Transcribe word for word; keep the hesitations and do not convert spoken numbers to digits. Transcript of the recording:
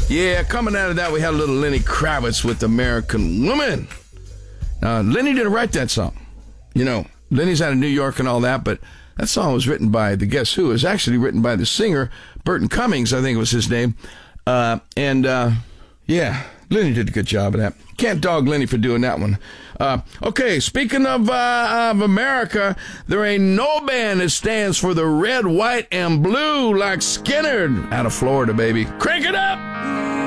Yeah, coming out of that, we had a little Lenny Kravitz with American Woman. Uh, Lenny didn't write that song. You know, Lenny's out of New York and all that, but that song was written by the Guess Who. It was actually written by the singer, Burton Cummings, I think was his name. Uh, and, uh, yeah, Lenny did a good job of that. Can't dog Lenny for doing that one. Uh, okay, speaking of, uh, of America, there ain't no band that stands for the red, white, and blue like Skinner out of Florida, baby. Crank it up!